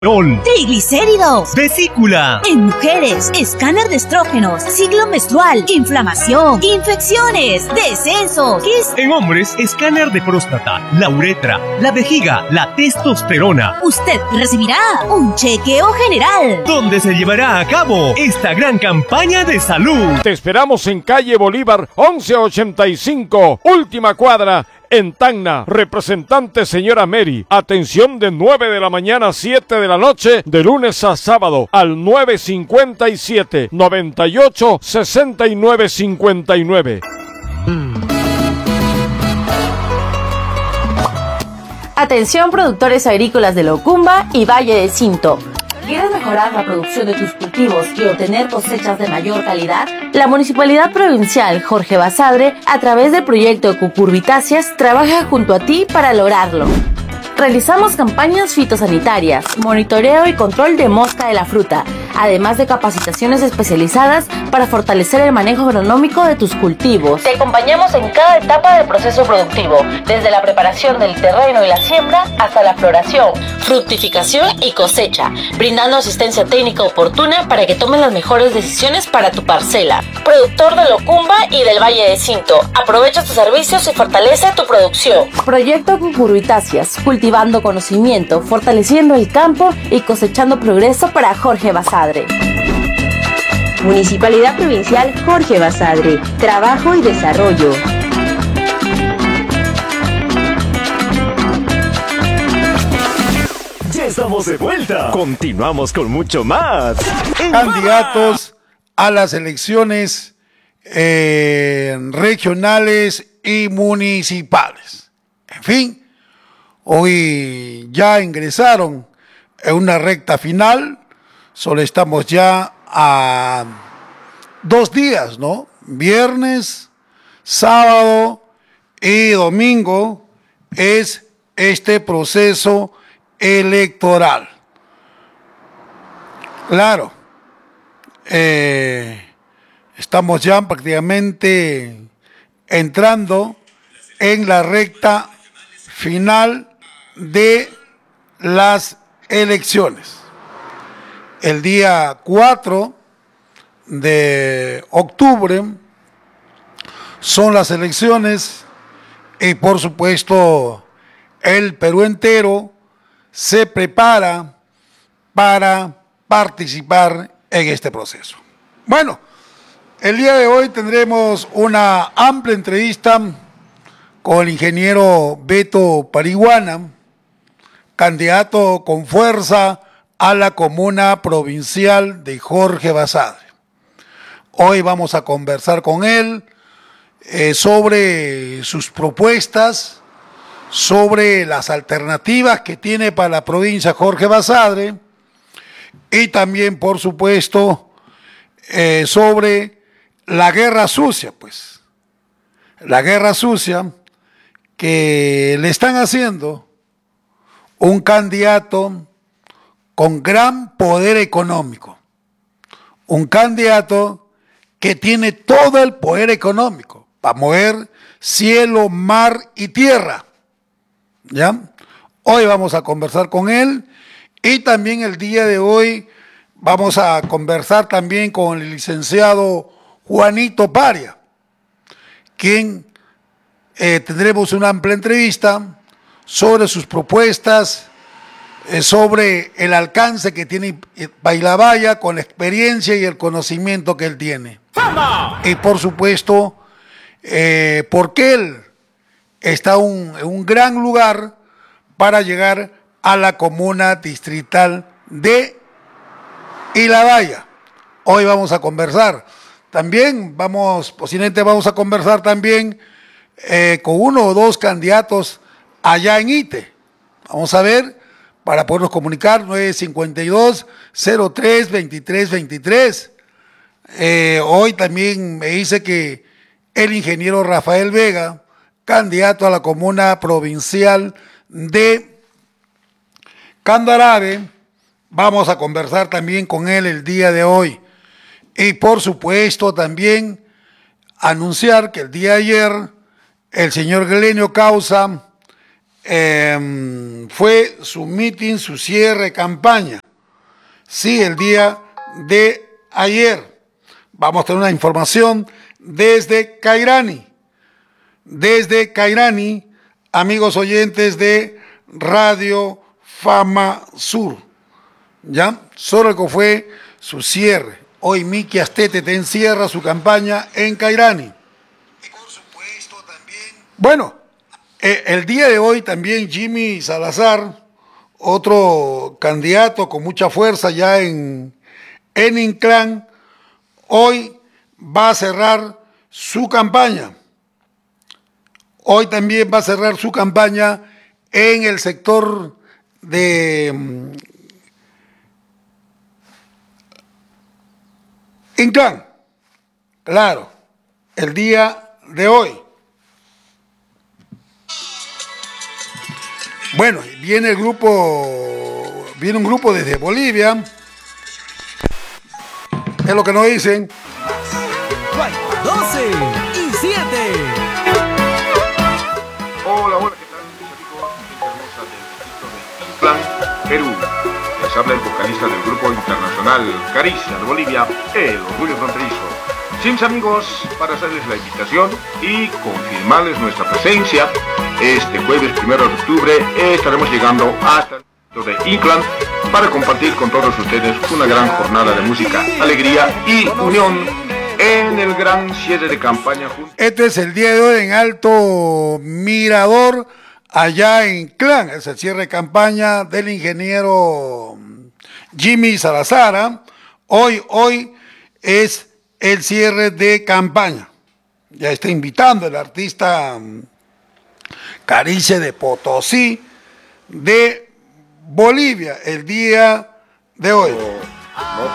triglicéridos, vesícula. En mujeres, escáner de estrógenos, ciclo menstrual, inflamación, infecciones, descensos. En hombres, escáner de próstata, la uretra, la vejiga, la testosterona. Usted recibirá un chequeo general, donde se llevará a cabo esta gran campaña de salud. Te esperamos en calle Bolívar 1185, última cuadra, en Tacna. Representante señora Mary. Atención de 9 de la mañana a 7 de la noche, de lunes a sábado, al 957-98-6959. Atención productores agrícolas de Locumba y Valle del Cinto. ¿Quieres mejorar la producción de tus cultivos y obtener cosechas de mayor calidad? La Municipalidad Provincial Jorge Basadre, a través del proyecto Cucurbitáceas, trabaja junto a ti para lograrlo. Realizamos campañas fitosanitarias, monitoreo y control de mosca de la fruta, además de capacitaciones especializadas para fortalecer el manejo agronómico de tus cultivos. Te acompañamos en cada etapa del proceso productivo, desde la preparación del terreno y la siembra hasta la floración, fructificación y cosecha, brindando asistencia técnica oportuna para que tomes las mejores decisiones para tu parcela. Productor de Locumba y del Valle de Cinto, aprovecha tus servicios y fortalece tu producción. Proyecto Cucurbitáceas, cultivando conocimiento, fortaleciendo el campo y cosechando progreso para Jorge Basadre. Municipalidad Provincial Jorge Basadre, trabajo y desarrollo. Ya estamos de vuelta. Continuamos con mucho más. Candidatos a las elecciones regionales y municipales. En fin, hoy ya ingresaron en una recta final. Solo estamos ya a 2 días, ¿no? Viernes, sábado y domingo es este proceso electoral. Claro, estamos ya prácticamente entrando en la recta final de las elecciones. El día 4 de octubre son las elecciones y por supuesto el Perú entero se prepara para participar en este proceso. Bueno, el día de hoy tendremos una amplia entrevista con el ingeniero Beto Parihuana, candidato con fuerza a la comuna provincial de Jorge Basadre. Hoy vamos a conversar con él sobre sus propuestas, sobre las alternativas que tiene para la provincia Jorge Basadre y también, por supuesto, sobre la guerra sucia, pues. La guerra sucia que le están haciendo un candidato con gran poder económico, un candidato que tiene todo el poder económico para mover cielo, mar y tierra. ¿Ya? Hoy vamos a conversar con él y también el día de hoy vamos a conversar también con el licenciado Juanito Paria, quien tendremos una amplia entrevista sobre sus propuestas, sobre el alcance que tiene Pailabaya con la experiencia y el conocimiento que él tiene. Y por supuesto, porque él está en un gran lugar para llegar a la comuna distrital de Ilabaya. Hoy vamos a conversar. También posiblemente vamos a conversar también con 1 o 2 candidatos allá en Ite. Vamos a ver, para podernos comunicar, 952-03-2323. Hoy también me dice que el ingeniero Rafael Vega, candidato a la comuna provincial de Candarave, vamos a conversar también con él el día de hoy. Y por supuesto también anunciar que el día de ayer el señor Glenio Causa fue su meeting, su cierre de campaña. Sí, el día de ayer. Vamos a tener una información desde Cairani. Desde Cairani, amigos oyentes de Radio Fama Sur. ¿Ya? Sorolco fue su cierre. Hoy Miki Astete te encierra su campaña en Cairani. Y por supuesto también... Bueno, el día de hoy también Jimmy Salazar, otro candidato con mucha fuerza ya en Inclán, hoy va a cerrar su campaña. Hoy también va a cerrar su campaña en el sector de Inclán. Claro, el día de hoy. Bueno, viene un grupo desde Bolivia. Es lo que nos dicen. 12 y 7. Hola, ¿qué tal? Mis amigos, gente hermosa del distrito de Inclán, Perú. Les habla el vocalista del grupo internacional Caricia de Bolivia, El Orgullo Fronterizo. Sims amigos, para hacerles la invitación y confirmarles nuestra presencia, este jueves 1 de octubre estaremos llegando hasta el distrito de Inclán para compartir con todos ustedes una gran jornada de música, alegría y unión en el gran cierre de campaña. Este es el día de hoy en Alto Mirador, allá en Inclán. Es el cierre de campaña del ingeniero Jimmy Salazar. Hoy es el cierre de campaña. Ya está invitando el artista Caricia de Potosí de Bolivia el día de hoy.